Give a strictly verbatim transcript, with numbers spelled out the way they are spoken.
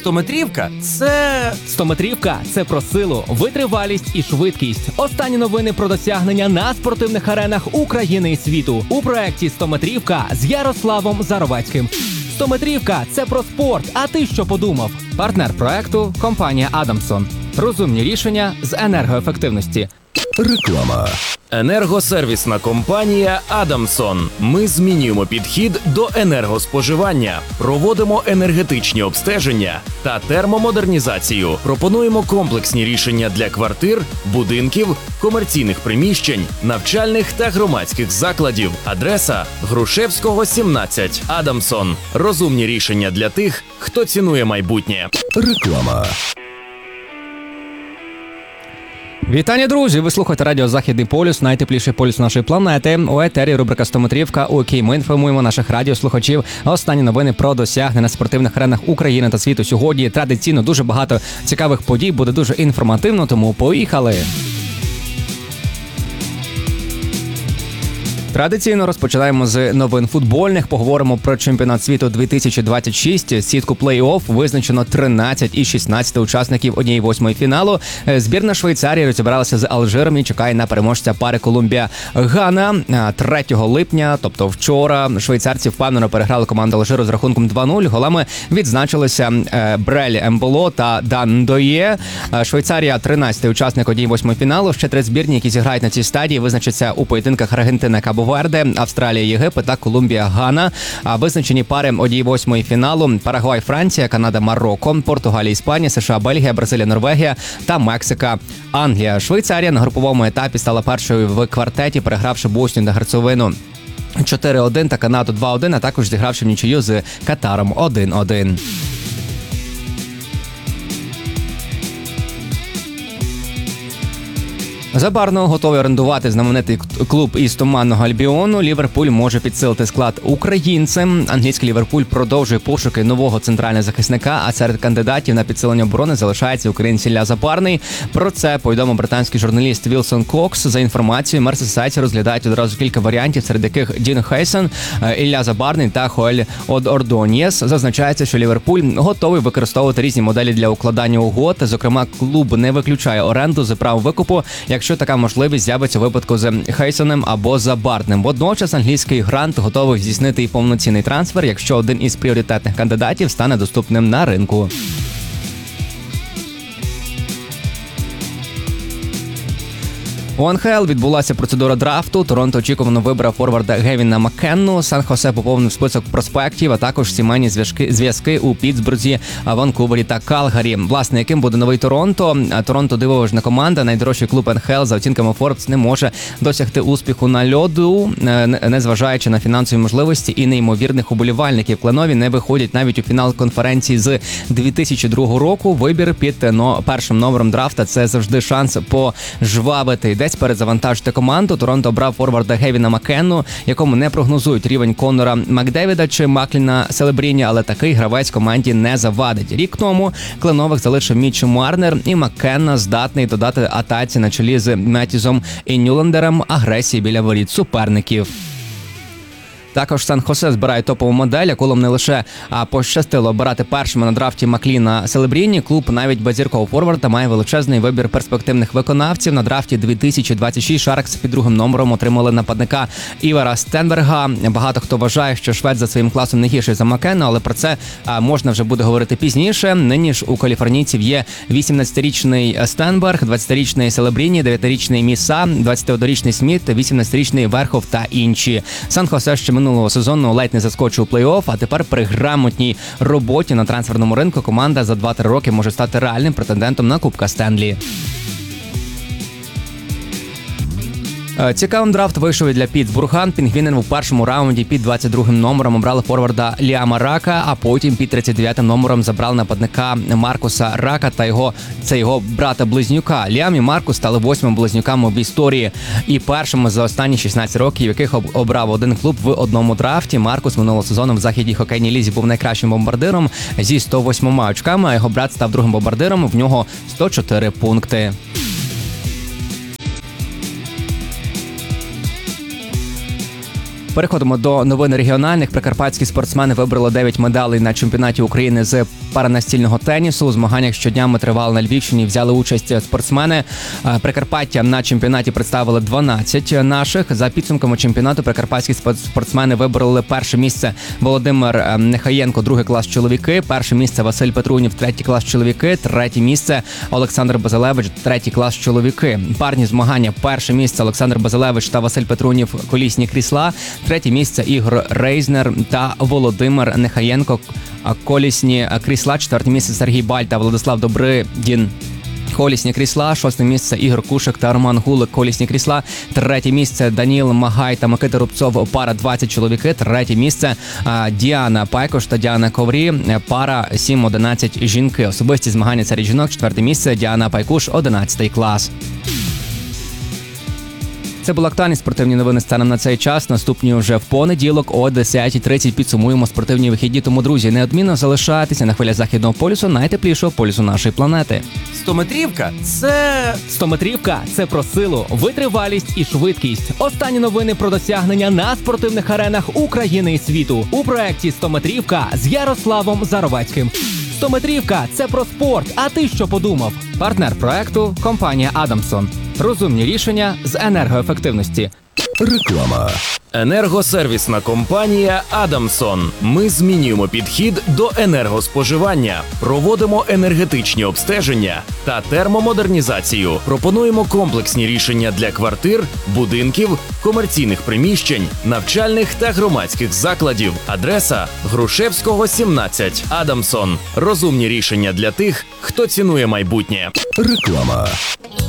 стометрівка – це… Стометрівка – це про силу, витривалість і швидкість. Останні новини про досягнення на спортивних аренах України і світу у проєкті «Стометрівка» з Ярославом Заровецьким. Стометрівка – це про спорт, а ти що подумав? Партнер проекту – компанія «Адамсон». Розумні рішення з енергоефективності. Реклама. Енергосервісна компанія «Адамсон». Ми змінюємо підхід до енергоспоживання, проводимо енергетичні обстеження та термомодернізацію. Пропонуємо комплексні рішення для квартир, будинків, комерційних приміщень, навчальних та громадських закладів. Адреса – Грушевського, сімнадцять. «Адамсон». Розумні рішення для тих, хто цінує майбутнє. Реклама. Вітання, друзі! Ви слухаєте радіо «Західний полюс», найтепліший полюс нашої планети. У етері рубрика «Стометрівка», у якій ми інформуємо наших радіослухачів останні новини про досягнення на спортивних аренах України та світу. Сьогодні традиційно дуже багато цікавих подій, буде дуже інформативно, тому поїхали! Традиційно розпочинаємо з новин футбольних. Поговоримо про чемпіонат світу дві тисячі двадцять шість. Сітку плей-офф визначено тринадцять із шістнадцяти учасників однієї восьмої фіналу. Збірна Швейцарії розібралася з Алжиром і чекає на переможця пари Колумбія-Гана. третього липня, тобто вчора, швейцарці впевнено переграли команду Алжиру з рахунком два нуль. Голами відзначилися Брель Емболо та Дан Дойє. Швейцарія – тринадцятий учасник однієї восьмої фіналу. Ще три збірні, які зіграють на цій стадії, визначаться у поєдинках Аргентина Кабо Верде, Австралія, Єгипет та Колумбія, Гана. А визначені пари однієї восьмої фіналу: Парагвай, Франція, Канада, Марокко, Португалія, Іспанія, США, Бельгія, Бразилія, Норвегія та Мексика, Англія. Швейцарія на груповому етапі стала першою в квартеті, перегравши Боснію та Герцеговину чотири один та Канаду два один, а також зігравши в нічию з Катаром один один. Забарно готовий орендувати знаменитий клуб із Туманного Альбіону. Ліверпуль може підсилити склад українцем. Англійський Ліверпуль продовжує пошуки нового центрального захисника, а серед кандидатів на підсилення оборони залишається українець Ілля Забарний. Про це повідомив британський журналіст Вілсон Кокс. За інформацією, Мерсисайдці розглядають одразу кілька варіантів, серед яких Дін Хейсон, Ілля Забарний та Хоель Одордоньєс. Зазначається, що Ліверпуль готовий використовувати різні моделі для укладання угод. Зокрема, клуб не виключає оренду за право викупу, якщо така можливість з'явиться у випадку з Хейсонем або Забарним. Водночас англійський грант готовий здійснити і повноцінний трансфер, якщо один із пріоритетних кандидатів стане доступним на ринку. У ен ха ел відбулася процедура драфту. Торонто очікувано вибрав форварда Гевіна Маккенну. Сан-Хосе поповнив список проспектів, а також сімейні зв'язки, зв'язки у Пітсбурзі, Ванкувері та Калгарі. Власне, яким буде новий Торонто? Торонто – дивовижна команда. Найдорожчий клуб ен ха ел за оцінками Forbes не може досягти успіху на льоду, незважаючи на фінансові можливості і неймовірних уболівальників. Кленові не виходять навіть у фінал конференції з дві тисячі другого року. Вибір під першим номером драфта – це завжди шанс пожвавити. Десь перезавантажити команду. Торонто обрав форварда Гевіна Маккенну, якому не прогнозують рівень Конора Макдевіда чи Макліна Селебріні, але такий гравець команді не завадить. Рік тому Кленових залишив Мітч Марнер, і Маккенна здатний додати атаці на чолі з Меттізом і Нюлендером агресії біля воріт суперників. Також Сан-Хосе збирає топову модель, якому не лише а, пощастило обирати першими на драфті Макліна Селебріні, клуб навіть без зіркового форварда має величезний вибір перспективних виконавців. На драфті дві тисячі двадцять шість Шаркс під другим номером отримали нападника Івара Стенберга. Багато хто вважає, що швед за своїм класом не гірший за Маккенну, але про це а, можна вже буде говорити пізніше. Нині ж у каліфорнійців є вісімнадцятирічний Стенберг, двадцятирічний Селебріні, дев'ятирічний Міса, двадцятиоднорічний Сміт, вісімнадцятирічний Верхов та інші. Сан-Хосе ще минулого сезону ледь не заскочив у плей-офф, а тепер при грамотній роботі на трансферному ринку команда за два-три роки може стати реальним претендентом на Кубка Стенлі. Цікавим драфт вийшов і для Пітсбурга. Пінгвіни у першому раунді під двадцять другим номером обрали форварда Ліама Рака, а потім під тридцять дев'ятим номером забрали нападника Маркуса Рака та його це його брата-близнюка. Ліам і Маркус стали восьмими близнюками в історії і першими за останні шістнадцять років, яких обрав один клуб в одному драфті. Маркус минулого сезону в західній хокейній лізі був найкращим бомбардиром зі сто восьмома очками, а його брат став другим бомбардиром, в нього сто чотири пункти. Переходимо до новин регіональних. Прикарпатські спортсмени вибрали дев'ять медалей на чемпіонаті України з паранастільного тенісу. У змаганнях щоднями тривали на Львівщині, взяли участь спортсмени. Прикарпаття на чемпіонаті представили дванадцять наших. За підсумками чемпіонату прикарпатські спортсмени вибрали перше місце Володимир Нехаєнко, другий клас чоловіки, перше місце Василь Петрунів, третій клас чоловіки, третє місце Олександр Базилевич, третій клас чоловіки. Парні змагання: перше місце Олександр Базилевич та Василь Петрунів, колісні крісла, третє місце Ігор Рейзнер та Володимир Нехаєнко, колісні крісла, четверте місце Сергій Баль та Владислав Добридін, колісні крісла, шосте місце Ігор Кушик та Роман Гулик, колісні крісла, третє місце Даніл Магай та Микита Рубцов, пара двадцять чоловіки, третє місце Діана Пайкош та Діана Коврі, пара сім одинадцять жінки. Особисті змагання серед жінок, четверте місце Діана Пайкуш, одинадцятий клас. Це були актуальні спортивні новини станом на цей час. Наступні вже в понеділок о десятій тридцять підсумуємо спортивні вихідні. Тому, друзі, неодмінно залишайтеся на хвилях Західного полюсу, найтеплішого полюсу нашої планети. Стометрівка – це... Стометрівка – це про силу, витривалість і швидкість. Останні новини про досягнення на спортивних аренах України і світу у проєкті «Стометрівка» з Ярославом Заровецьким. Стометрівка – це про спорт, а ти що подумав? Партнер проекту – компанія «Адамсон». Розумні рішення з енергоефективності. Реклама. Енергосервісна компанія «Адамсон». Ми змінюємо підхід до енергоспоживання, проводимо енергетичні обстеження та термомодернізацію. Пропонуємо комплексні рішення для квартир, будинків, комерційних приміщень, навчальних та громадських закладів. Адреса – Грушевського, сімнадцять. «Адамсон». Розумні рішення для тих, хто цінує майбутнє. Реклама.